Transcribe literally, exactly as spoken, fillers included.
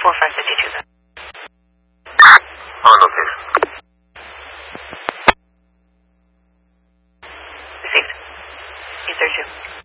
four five five two then. On location. Received. eight thirty-two.